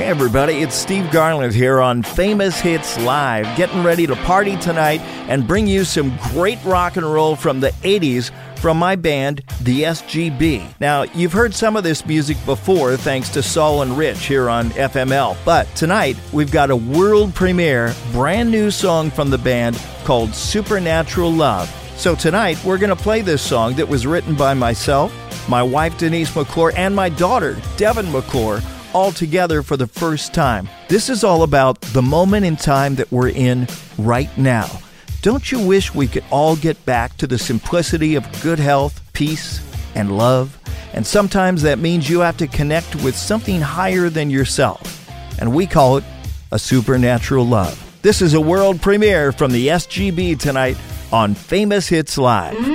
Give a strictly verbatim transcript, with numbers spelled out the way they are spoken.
Hey everybody, it's Steve Garland here on Famous Hits Live, getting ready to party tonight and bring you some great rock and roll from the eighties from my band, the S G B. Now, you've heard some of this music before thanks to Saul and Rich here on F M L, but tonight we've got a world premiere, brand new song from the band called Supernatural Love. So tonight we're going to play this song that was written by myself, my wife Denise McClure, and my daughter Devin McClure, all together for the first time. This is all about the moment in time that we're in right now. Don't you wish we could all get back to the simplicity of good health, peace, and love? And sometimes that means you have to connect with something higher than yourself. And we call it a supernatural love. This is a world premiere from the S G B tonight on Famous Hits Live.